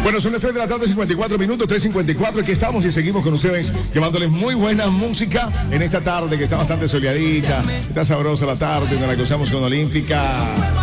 Bueno, son las 3 de la tarde, 54 minutos, 3:54. Aquí estamos y seguimos con ustedes, llevándoles muy buena música en esta tarde que está bastante soleadita. Está sabrosa la tarde, nos la gozamos con Olímpica.